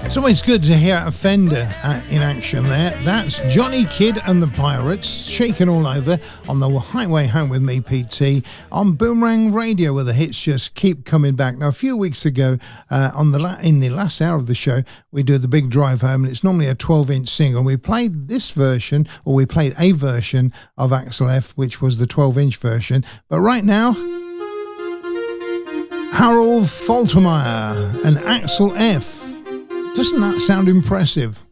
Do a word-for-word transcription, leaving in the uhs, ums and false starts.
It's always good to hear a Fender uh, in action there. That's Johnny Kidd and the Pirates, shaking all over on the highway home with me, P T, on Boomerang Radio, where the hits just keep coming back. Now, a few weeks ago, uh, on the la- in the last hour of the show, we do the big drive home, and it's normally a twelve-inch single. We played this version, or we played a version of Axel F, which was the twelve-inch version. But right now, Harold Faltermeyer and Axel F. Doesn't that sound impressive?